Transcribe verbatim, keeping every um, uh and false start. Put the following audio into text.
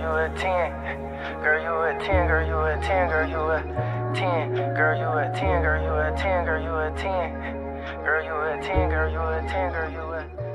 you a ten. Girl, you a ten, girl, you a ten, girl, you a ten. Girl, you a ten, girl, you a ten, girl, you a ten. Girl, you a ten, girl, you a ten, girl, you a